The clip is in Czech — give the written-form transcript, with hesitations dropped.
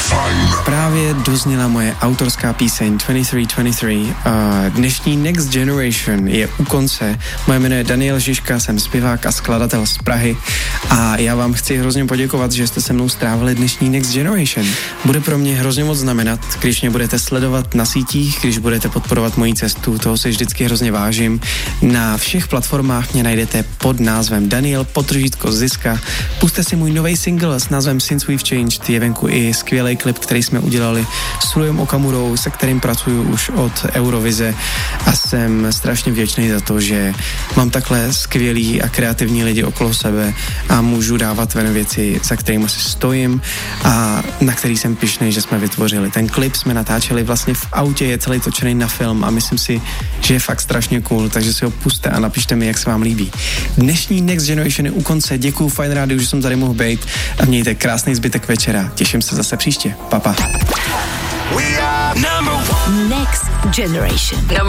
Právě dozněla moje autorská píseň 2323. Dnešní Next Generation je u konce. Moje jméno je Daniel Žižka, jsem zpěvák a skladatel z Prahy a já vám chci hrozně poděkovat, že jste se mnou strávili dnešní Next Generation. Bude pro mě hrozně moc znamenat, když mě budete sledovat na sítích, když budete podporovat moji cestu, toho si vždycky hrozně vážím. Na všech platformách mě najdete pod názvem Daniel_Ziska. Puste si můj nový single s názvem Since We've Changed, je venku i skvělý klip, který jsme udělali s Rujem Okamurou, se kterým pracuju už od Eurovize a jsem strašně vděčný za to, že mám takhle skvělý a kreativní lidi okolo sebe a můžu dávat ven věci, za kterými si stojím a na který jsem pyšnej, že jsme vytvořili. Ten klip jsme natáčeli vlastně v autě, je celý točený na film a myslím si, že je fakt strašně cool, takže si ho puste a napište mi, jak se vám líbí. Dnešní Next Generation je u konce, děkuju Fajn rádiu, že jsem tady mohl být a mějte krásný zbytek večera. Těším se zase příště. Pa. Next Generation.